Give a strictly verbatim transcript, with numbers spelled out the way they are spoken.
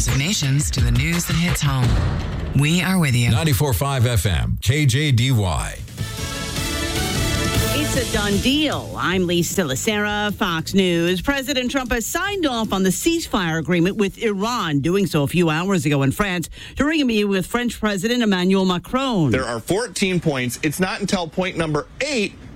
resignations to the news that hits home. We are with you. ninety-four point five F M, K J D Y. It's a done deal. I'm Lisa Lacera, Fox News. President Trump has signed off on the ceasefire agreement with Iran, doing so a few hours ago in France during a meeting with French President Emmanuel Macron. There are fourteen points. It's not until point number eight